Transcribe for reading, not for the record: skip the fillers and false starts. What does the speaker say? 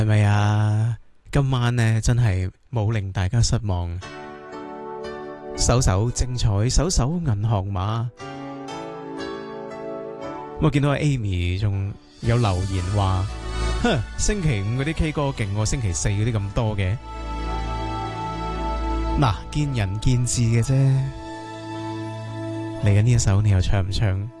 係咪啊？今晚呢真係冇令大家失望，首首精彩，首首銀行碼。我見到阿 Amy 仲有留言話，哼，星期五嗰啲 K 歌勁過星期四嗰啲咁多嘅。嗱，見仁見智嘅啫。嚟緊呢一首你又唱唔唱？